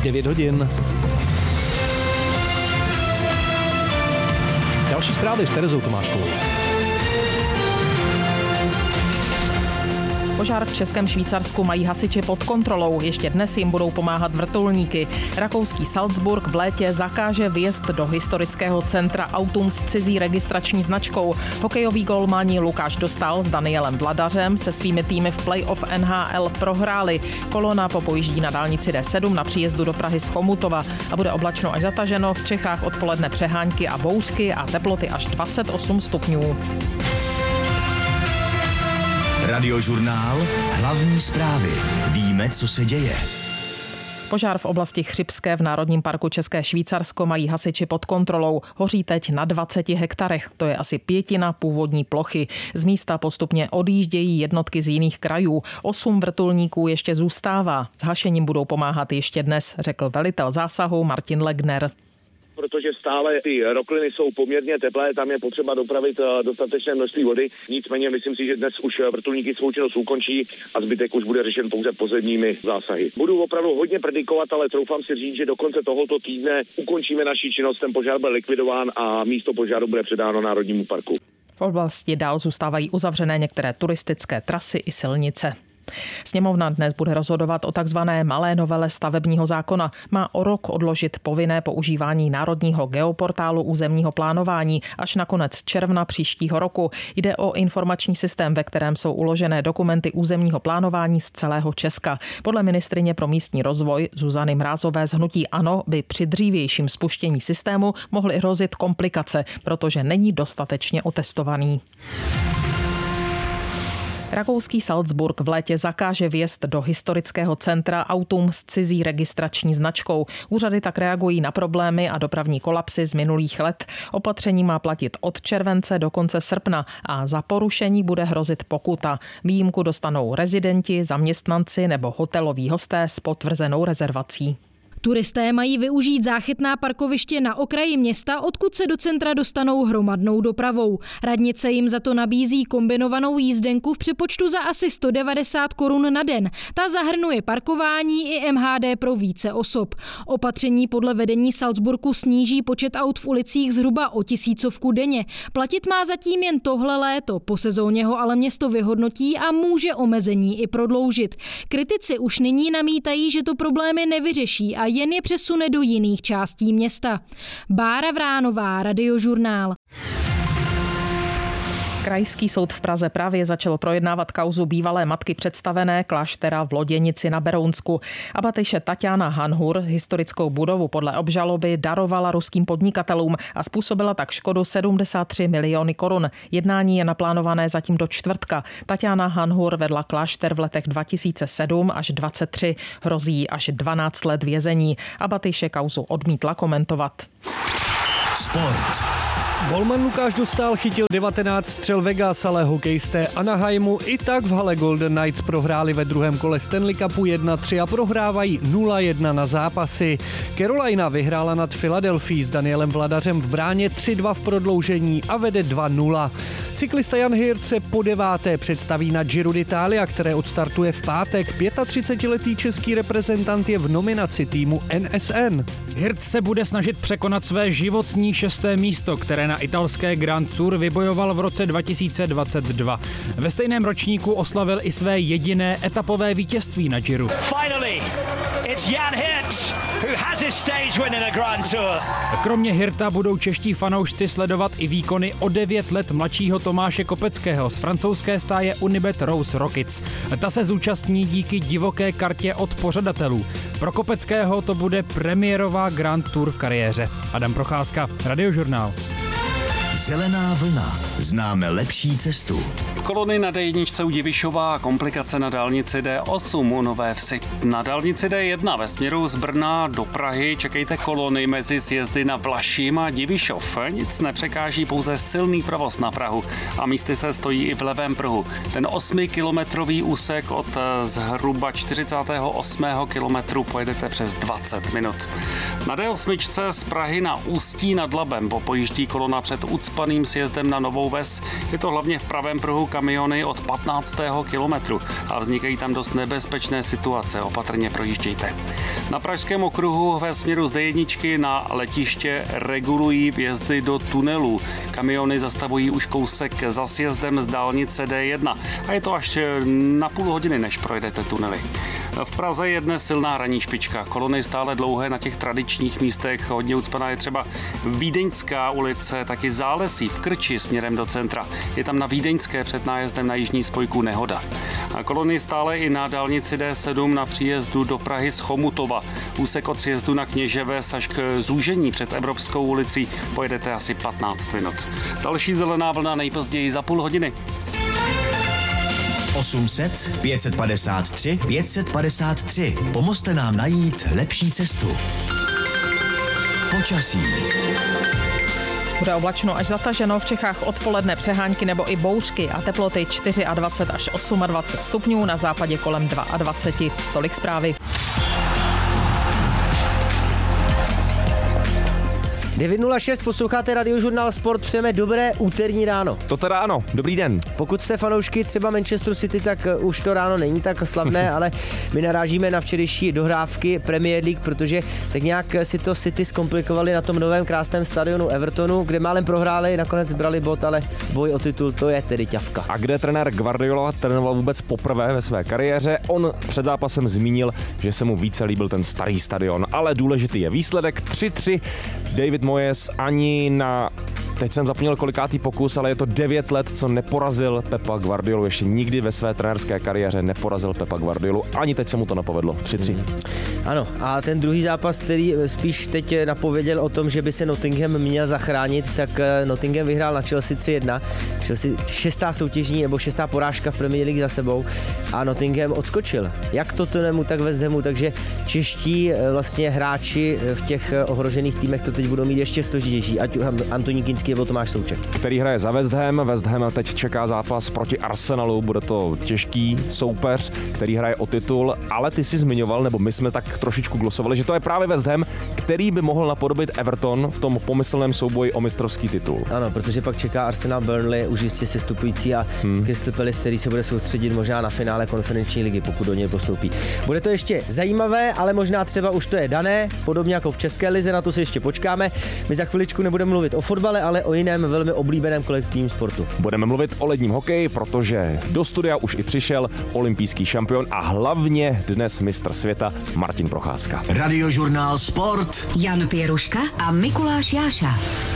9 hodin. Další zprávy s Terezou Tomáškovou. Požár v Českém Švýcarsku mají hasiči pod kontrolou. Ještě dnes jim budou pomáhat vrtulníky. Rakouský Salzburg v létě zakáže vjezd do historického centra autům s cizí registrační značkou. Hokejový golmani Lukáš Dostál s Danielem Vladařem se svými týmy v playoff NHL prohráli. Kolona popojíždí na dálnici D7 na příjezdu do Prahy z Chomutova a bude oblačno až zataženo. V Čechách odpoledne přehánky a bouřky a teploty až 28 stupňů. Radiožurnál. Hlavní zprávy. Víme, co se děje. Požár v oblasti Chřibské v Národním parku České Švýcarsko mají hasiči pod kontrolou. Hoří teď na 20 hektarech. To je asi 1/5 původní plochy. Z místa postupně odjíždějí jednotky z jiných krajů. 8 vrtulníků ještě zůstává. S hašením budou pomáhat ještě dnes, řekl velitel zásahu Martin Legner. Protože stále ty rokliny jsou poměrně teplé, tam je potřeba dopravit dostatečné množství vody. Nicméně myslím si, že dnes už vrtulníky svou činnost ukončí a zbytek už bude řešen pouze pozemními zásahy. Budu opravdu hodně predikovat, ale troufám si říct, že do konce tohoto týdne ukončíme naši činnost, ten požár byl likvidován a místo požáru bude předáno Národnímu parku. V oblasti dál zůstávají uzavřené některé turistické trasy i silnice. Sněmovna dnes bude rozhodovat o takzvané malé novele stavebního zákona. Má o rok odložit povinné používání národního geoportálu územního plánování až na konec června příštího roku. Jde o informační systém, ve kterém jsou uložené dokumenty územního plánování z celého Česka. Podle ministryně pro místní rozvoj Zuzany Mrázové z hnutí ANO by při dřívějším spuštění systému mohly hrozit komplikace, protože není dostatečně otestovaný. Rakouský Salzburg v létě zakáže vjezd do historického centra autům s cizí registrační značkou. Úřady tak reagují na problémy a dopravní kolapsy z minulých let. Opatření má platit od července do konce srpna a za porušení bude hrozit pokuta. Výjimku dostanou rezidenti, zaměstnanci nebo hoteloví hosté s potvrzenou rezervací. Turisté mají využít záchytná parkoviště na okraji města, odkud se do centra dostanou hromadnou dopravou. Radnice jim za to nabízí kombinovanou jízdenku v přepočtu za asi 190 korun na den. Ta zahrnuje parkování i MHD pro více osob. Opatření podle vedení Salzburgu sníží počet aut v ulicích zhruba o 1000 denně. Platit má zatím jen tohle léto, po sezóně ho ale město vyhodnotí a může omezení i prodloužit. Kritici už nyní namítají, že to problémy nevyřeší a jen je přesune do jiných částí města. Bára Vránová, Radiožurnál. Krajský soud v Praze právě začal projednávat kauzu bývalé matky představené kláštera v Loděnici na Berounsku. Abatyše Taťána Hanhur historickou budovu podle obžaloby darovala ruským podnikatelům a způsobila tak škodu 73 miliony korun. Jednání je naplánované zatím do čtvrtka. Taťána Hanhur vedla klášter v letech 2007 až 2023. Hrozí až 12 let vězení. Abatyše kauzu odmítla komentovat. Sport. Golman Lukáš Dostál chytil 19 střel Vegas, ale hokejisté Anaheimu i tak v hale Golden Knights prohráli ve druhém kole Stanley Cupu 1-3 a prohrávají 0-1 na zápasy. Carolina vyhrála nad Philadelphia s Danielem Vladařem v bráně 3-2 v prodloužení a vede 2-0. Cyklista Jan Hirt se po 9. představí na Giro d'Italia, které odstartuje v pátek. 35letý český reprezentant je v nominaci týmu NSN. Hirt se bude snažit překonat své životní 6. místo, které na italské Grand Tour vybojoval v roce 2022. Ve stejném ročníku oslavil i své jediné etapové vítězství na Giro. Finally, it's Jan Hirt who has his stage win in a Grand Tour. Kromě Hirta budou čeští fanoušci sledovat i výkony o 9 let mladšího Tomáše Kopeckého z francouzské stáje Unibet Rose Rockets. Ta se zúčastní díky divoké kartě od pořadatelů. Pro Kopeckého to bude premiérová Grand Tour v kariéře. Adam Procházka, Radiožurnál. Zelená vlna. Známe lepší cestu. Kolony na D1 u Divišova a komplikace na dálnici D8 u Nové Vsi. Na dálnici D1 ve směru z Brna do Prahy čekejte kolony mezi sjezdy na Vlašim a Divišov. Nic nepřekáží, pouze silný provoz na Prahu a místy se stojí i v levém pruhu. Ten 8kilometrový úsek od zhruba 48 kilometru pojedete přes 20 minut. Na D8 z Prahy na Ústí nad Labem popojíždí kolona před ucpaným sjezdem na Novou Ves. Je to hlavně v pravém pruhu kamiony od 15. kilometru a vznikají tam dost nebezpečné situace, opatrně projíždějte. Na pražském okruhu ve směru z D1 na letiště regulují vjezdy do tunelů. Kamiony zastavují už kousek za sjezdem z dálnice D1 a je to až na půl hodiny, než projedete tunely. V Praze je dnes silná ranní špička. Kolony stále dlouhé na těch tradičních místech. Hodně ucpaná je třeba Vídeňská ulice, taky Zálesí v Krči směrem do centra. Je tam na Vídeňské před nájezdem na jižní spojku nehoda. A kolony stále i na dálnici D7 na příjezdu do Prahy z Chomutova. Úsek od sjezdu na Kněževes až k zúžení před Evropskou ulicí pojedete asi 15 minut. Další zelená vlna nejpozději za půl hodiny. 800 553 553. Pomozte nám najít lepší cestu. Počasí. Bude oblačno až zataženo, v Čechách odpoledne přehánky nebo i bouřky a teploty 24 až 28 stupňů, na západě kolem 22. Tolik zprávy. 9:06, posloucháte Radiožurnál Sport, přejeme dobré úterní ráno. To teda ano, dobrý den. Pokud jste fanoušky třeba Manchesteru City, tak už to ráno není tak slavné, ale my narážíme na včerejší dohrávky Premier League, protože tak nějak si to City zkomplikovali na tom novém krásném stadionu Evertonu, kde málem prohráli, nakonec brali bod, ale boj o titul, to je tedy ťavka. A kde trenér Guardiola trénoval vůbec poprvé ve své kariéře, on před zápasem zmínil, že se mu více líbil ten starý stadion, ale důležitý je výsledek 3-3. David Moyes ani na... Teď jsem zapomněl kolikátý pokus, ale je to 9 let, co neporazil Pepa Guardiolu. Ještě nikdy ve své trenérské kariéře neporazil Pepa Guardiolu. Ani teď se mu to nepovedlo. 3-3. Ano, a ten druhý zápas, který spíš teď napověděl o tom, že by se Nottingham měl zachránit, tak Nottingham vyhrál na Chelsea 3-1. Chelsea 6. soutěžní nebo 6. porážka v Premier League za sebou a Nottingham odskočil. Jak Tottenhamu, tak West Hamu, takže čeští vlastně hráči v těch ohrožených týmech to teď budou mít ještě složitější. Ať Antonín Kinský nebo Tomáš Souček. Který hraje za West Ham. West Ham teď čeká zápas proti Arsenalu. Bude to těžký soupeř, který hraje o titul, ale ty si zmiňoval, nebo my jsme tak trošičku glosovali, že to je právě West Ham, který by mohl napodobit Everton v tom pomyslném souboji o mistrovský titul. Ano, protože pak čeká Arsenal Burnley, už jistě sestupující a Crystal Palace, který se bude soustředit možná na finále konferenční ligy, pokud do něj postoupí. Bude to ještě zajímavé, ale možná třeba už to je dané, podobně jako v České lize, na to si ještě počkáme. My za chviličku nebudeme mluvit o fotbale, ale o jiném velmi oblíbeném kolektivním sportu. Budeme mluvit o ledním hokeji, protože do studia už i přišel olympijský šampion a hlavně dnes mistr světa Martin Procházka. Radiožurnál Sport. Jan Pěruška a Mikuláš Jáša.